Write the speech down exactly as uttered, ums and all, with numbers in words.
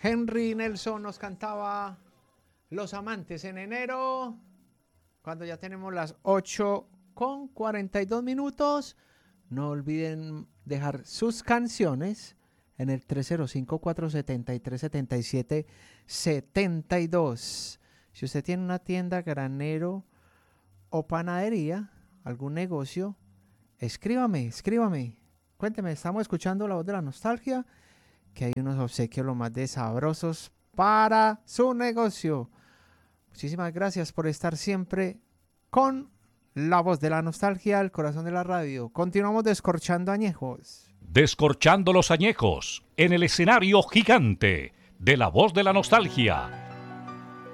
Henry Nelson nos cantaba Los Amantes en enero, cuando ya tenemos las ocho con cuarenta y dos minutos. No olviden dejar sus canciones en el tres cero cinco, cuatro siete tres, siete siete siete dos. Si usted tiene una tienda, granero o panadería, algún negocio, escríbame, escríbame. Cuénteme, estamos escuchando La Voz de la Nostalgia, que hay unos obsequios lo más de sabrosos para su negocio. Muchísimas gracias por estar siempre con La Voz de la Nostalgia, el corazón de la radio. Continuamos descorchando añejos. Descorchando los añejos en el escenario gigante de La Voz de la Nostalgia.